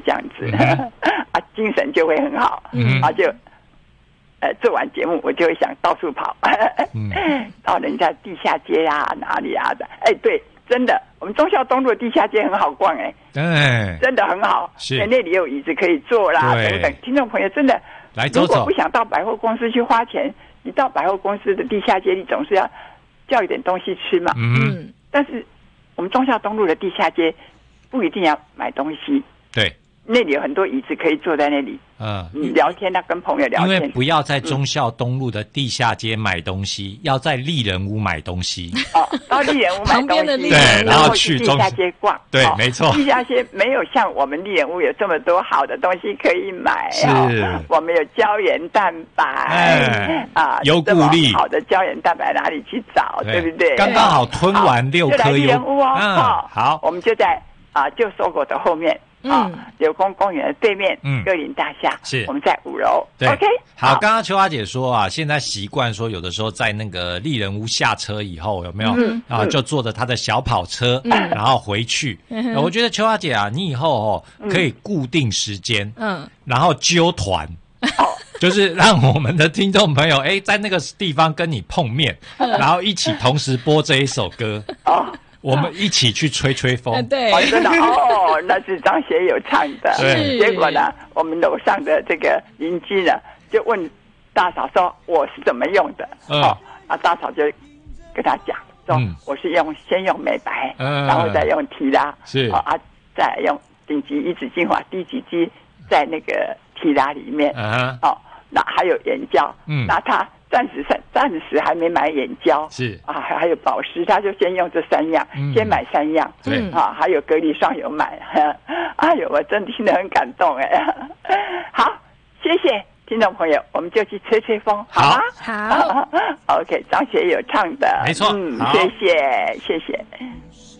这样子，啊，精神就会很好，啊就。做完节目我就会想到处跑，到人家地下街啊哪里啊的，对，真的，我们忠孝东路的地下街很好逛，真的很好，是那里有椅子可以坐啦，等等。听众朋友真的来走走，如果不想到百货公司去花钱，你到百货公司的地下街，你总是要叫一点东西吃嘛，但是我们忠孝东路的地下街不一定要买东西，对。那里有很多椅子可以坐在那里，你聊天啊，跟朋友聊天。 因为不要在忠孝东路的地下街买东西，要在丽人屋买东西。 到丽人屋买东西， 对，然后去地下街逛。 对，没错。 地下街没有像我们丽人屋有这么多好的东西可以买。是，我们有胶原蛋白， 有鼓励。 好的胶原蛋白哪里去找？对不对？ 刚刚好吞完6颗丽人屋好， 我们就在旧搜狗的后面。柳工公园的对面，歌林大厦是我们在5楼。对 ，OK。 好，刚刚秋花姐说啊，现在习惯说有的时候在那个丽人屋下车以后，有没有就坐着她的小跑车，然后回去。我觉得秋花姐啊，你以后可以固定时间，然后揪团。就是让我们的听众朋友在那个地方跟你碰面，然后一起同时播这一首歌。我们一起去吹吹风， 对，真的那是张学友唱的。结果呢，我们楼上的这个邻居呢，就问大嫂说：“我是怎么用的？”大嫂就跟他讲说：“我是先用美白，然后再用提拉，再用顶级一指精华低级肌在那个提拉里面。那还有眼胶，那他。”暂时还没买眼胶，是还有保湿，他就先用这3样，先买3样，还有隔离霜有买，哎呦，我真听得很感动好，谢谢听众朋友，我们就去吹吹风，好吗？好 ，OK， 张学友唱的， 没错， 谢谢。